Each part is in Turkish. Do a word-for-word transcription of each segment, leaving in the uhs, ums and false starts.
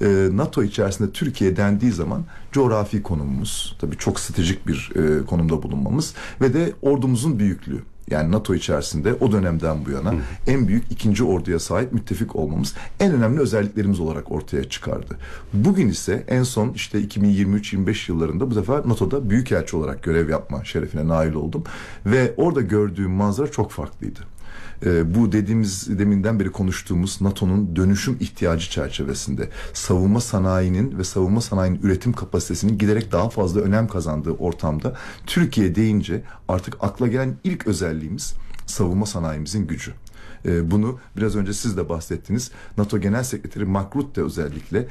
E, NATO içerisinde Türkiye dendiği zaman coğrafi konumumuz, tabii çok stratejik bir e, konumda bulunmamız ve de ordumuzun büyüklüğü. Yani NATO içerisinde o dönemden bu yana Hı. en büyük ikinci orduya sahip müttefik olmamız en önemli özelliklerimiz olarak ortaya çıkardı. Bugün ise en son işte iki bin yirmi üç yirmi beş yıllarında bu sefer NATO'da büyükelçi olarak görev yapma şerefine nail oldum. Ve orada gördüğüm manzara çok farklıydı. Ee, bu dediğimiz, deminden beri konuştuğumuz NATO'nun dönüşüm ihtiyacı çerçevesinde savunma sanayinin ve savunma sanayinin üretim kapasitesinin giderek daha fazla önem kazandığı ortamda Türkiye deyince artık akla gelen ilk özelliğimiz savunma sanayimizin gücü. Ee, bunu biraz önce siz de bahsettiniz. NATO Genel Sekreteri Mark Rutte özellikle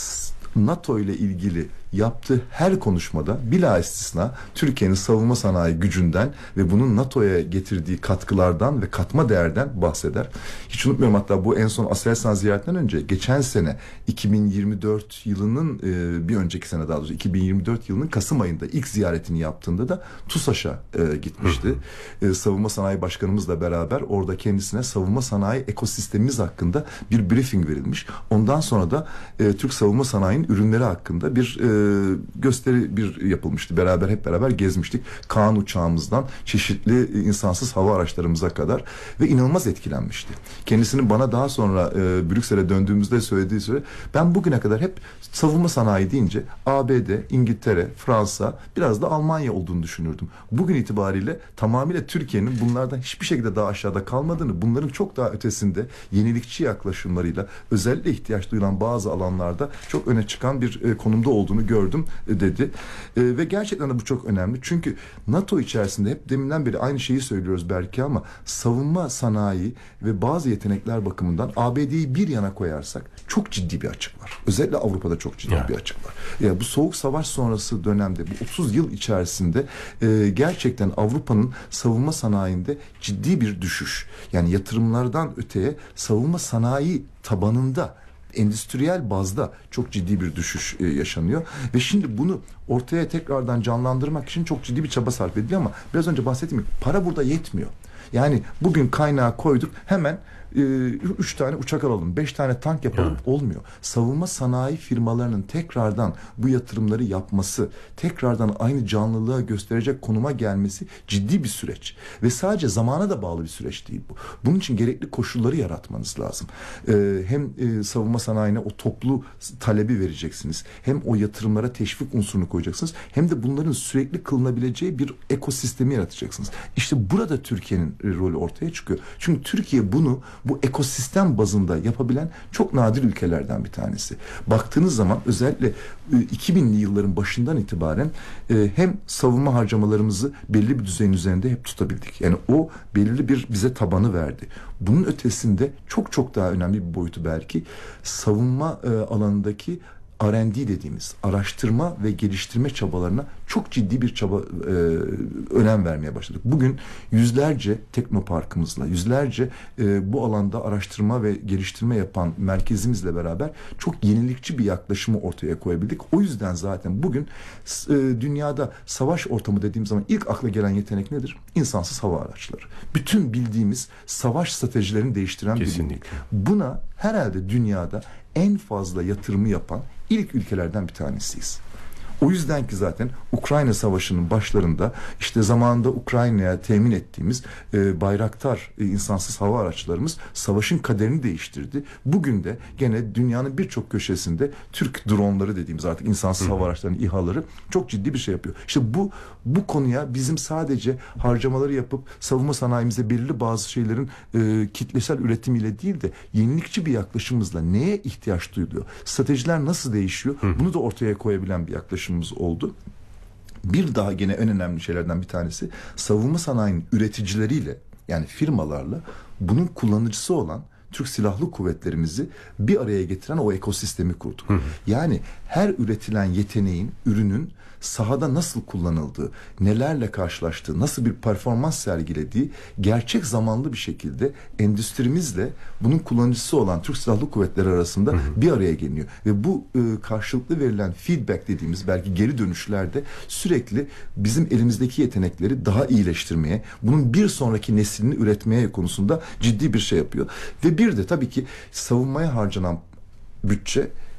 NATO ile ilgili yaptığı her konuşmada bila istisna Türkiye'nin savunma sanayi gücünden ve bunun NATO'ya getirdiği katkılardan ve katma değerden bahseder. Hiç unutmuyorum, hatta bu en son Aselsan ziyaretinden önce geçen sene iki bin yirmi dört yılının e, bir önceki sene, daha doğrusu iki bin yirmi dört yılının Kasım ayında ilk ziyaretini yaptığında da TUSAŞ'a e, gitmişti. E, savunma Sanayi Başkanımızla beraber orada kendisine savunma sanayi ekosistemimiz hakkında bir briefing verilmiş. Ondan sonra da e, Türk savunma sanayinin ürünleri hakkında bir e, gösteri bir yapılmıştı. Beraber hep beraber gezmiştik. Kaan uçağımızdan çeşitli insansız hava araçlarımıza kadar ve inanılmaz etkilenmişti. Kendisinin bana daha sonra e, Brüksel'e döndüğümüzde söylediği süre, ben bugüne kadar hep savunma sanayi deyince A B D, İngiltere, Fransa, biraz da Almanya olduğunu düşünürdüm. Bugün itibariyle tamamıyla Türkiye'nin bunlardan hiçbir şekilde daha aşağıda kalmadığını, bunların çok daha ötesinde yenilikçi yaklaşımlarıyla özellikle ihtiyaç duyulan bazı alanlarda çok öne çıkan bir e, konumda olduğunu gördüm e, dedi. E, ve gerçekten de bu çok önemli. Çünkü NATO içerisinde hep deminden beri aynı şeyi söylüyoruz belki ama savunma sanayi ve bazı yetenekler bakımından A B D'yi bir yana koyarsak çok ciddi bir açık var. Özellikle Avrupa'da çok ciddi yeah. bir açık var. Yani bu soğuk savaş sonrası dönemde, bu otuz yıl içerisinde e, gerçekten Avrupa'nın savunma sanayinde ciddi bir düşüş. Yani yatırımlardan öteye savunma sanayi tabanında, endüstriyel bazda çok ciddi bir düşüş e, yaşanıyor ve şimdi bunu ortaya tekrardan canlandırmak için çok ciddi bir çaba sarf ediliyor ama biraz önce bahsettiğim gibi para burada yetmiyor. Yani bugün kaynağı koyduk, hemen e, üç tane uçak alalım, beş tane tank yapalım, evet. olmuyor. Savunma sanayi firmalarının tekrardan bu yatırımları yapması, tekrardan aynı canlılığa gösterecek konuma gelmesi ciddi bir süreç. Ve sadece zamana da bağlı bir süreç değil bu. Bunun için gerekli koşulları yaratmanız lazım. E, hem e, savunma sanayine o toplu talebi vereceksiniz, hem o yatırımlara teşvik unsurunu koyacaksınız, hem de bunların sürekli kılınabileceği bir ekosistemi yaratacaksınız. İşte burada Türkiye'nin rolü ortaya çıkıyor. Çünkü Türkiye bunu bu ekosistem bazında yapabilen çok nadir ülkelerden bir tanesi. Baktığınız zaman özellikle iki binli yılların başından itibaren e, hem savunma harcamalarımızı belli bir düzeyin üzerinde hep tutabildik. Yani o belirli bir bize tabanı verdi. Bunun ötesinde çok çok daha önemli bir boyutu belki savunma e, alanındaki R and D dediğimiz araştırma ve geliştirme çabalarına çok ciddi bir çaba e, önem vermeye başladık. Bugün yüzlerce teknoparkımızla, yüzlerce e, bu alanda araştırma ve geliştirme yapan merkezimizle beraber çok yenilikçi bir yaklaşımı ortaya koyabildik. O yüzden zaten bugün e, dünyada savaş ortamı dediğim zaman ilk akla gelen yetenek nedir? İnsansız hava araçları. Bütün bildiğimiz savaş stratejilerini değiştiren bir yetenek. Buna herhalde dünyada en fazla yatırımı yapan ilk ülkelerden bir tanesiyiz. O yüzden ki zaten Ukrayna Savaşı'nın başlarında işte zamanında Ukrayna'ya temin ettiğimiz e, Bayraktar e, insansız hava araçlarımız savaşın kaderini değiştirdi. Bugün de gene dünyanın birçok köşesinde Türk dronları dediğimiz artık insansız Hı. hava araçlarının İHA'ları çok ciddi bir şey yapıyor. İşte bu bu konuya bizim sadece harcamaları yapıp savunma sanayimize belirli bazı şeylerin e, kitlesel üretimiyle değil de yenilikçi bir yaklaşımımızla neye ihtiyaç duyuluyor? Stratejiler nasıl değişiyor? Hı. Bunu da ortaya koyabilen bir yaklaşım oldu. Bir daha gene en önemli şeylerden bir tanesi savunma sanayinin üreticileriyle, yani firmalarla bunun kullanıcısı olan Türk Silahlı Kuvvetlerimizi bir araya getiren o ekosistemi kurduk. Hı hı. Yani her üretilen yeteneğin, ürünün sahada nasıl kullanıldığı, nelerle karşılaştığı, nasıl bir performans sergilediği gerçek zamanlı bir şekilde endüstrimizle bunun kullanıcısı olan Türk Silahlı Kuvvetleri arasında hı hı. bir araya geliniyor. Ve bu e, karşılıklı verilen feedback dediğimiz belki geri dönüşlerde sürekli bizim elimizdeki yetenekleri daha iyileştirmeye, bunun bir sonraki neslini üretmeye konusunda ciddi bir şey yapıyor. Ve bir de tabii ki savunmaya harcanan bütçe